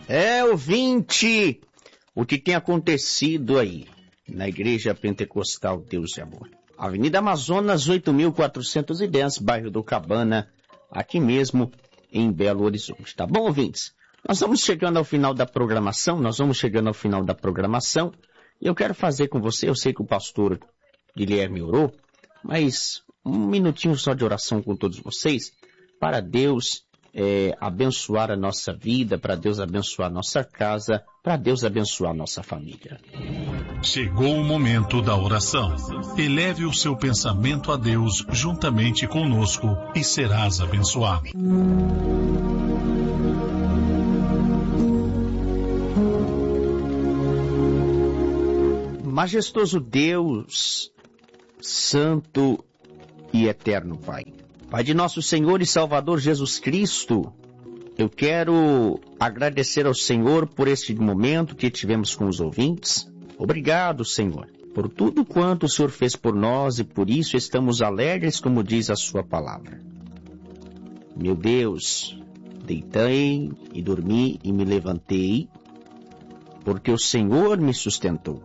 Ouvinte, o que tem acontecido aí na Igreja Pentecostal Deus e Amor? Avenida Amazonas, 8.410, bairro do Cabana, aqui mesmo em Belo Horizonte. Tá bom, ouvintes? Nós vamos chegando ao final da programação, e eu quero fazer com você, eu sei que o pastor Guilherme orou, mas um minutinho só de oração com todos vocês, para Deus abençoar a nossa vida, para Deus abençoar a nossa casa, para Deus abençoar a nossa família. Chegou o momento da oração. Eleve o seu pensamento a Deus juntamente conosco e serás abençoado. Majestoso Deus, Santo e Eterno Pai. Pai de nosso Senhor e Salvador Jesus Cristo, eu quero agradecer ao Senhor por este momento que tivemos com os ouvintes. Obrigado, Senhor, por tudo quanto o Senhor fez por nós e por isso estamos alegres, como diz a sua palavra. Meu Deus, deitei e dormi e me levantei, porque o Senhor me sustentou.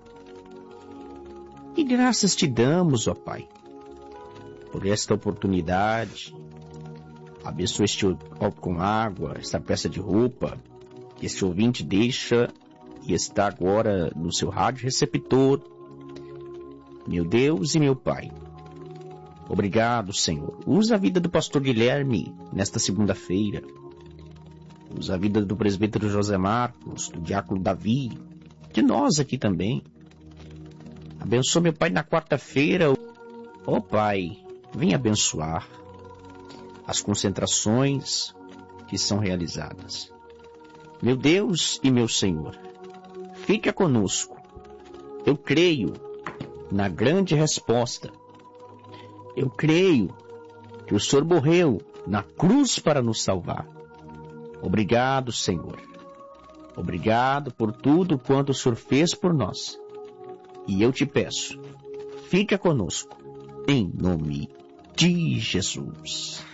E graças te damos, ó Pai, por esta oportunidade. Abençoa este copo com água, esta peça de roupa, que este ouvinte deixa e está agora no seu rádio receptor. Meu Deus e meu Pai, obrigado, Senhor. Usa a vida do pastor Guilherme nesta segunda-feira. Usa a vida do presbítero José Marcos, do diácono Davi, de nós aqui também. Abençoa, meu Pai, na quarta-feira. Ó Pai, vem abençoar as concentrações que são realizadas. Meu Deus e meu Senhor, fica conosco. Eu creio na grande resposta. Eu creio que o Senhor morreu na cruz para nos salvar. Obrigado, Senhor. Obrigado por tudo quanto o Senhor fez por nós. E eu te peço, fica conosco, em nome de Jesus.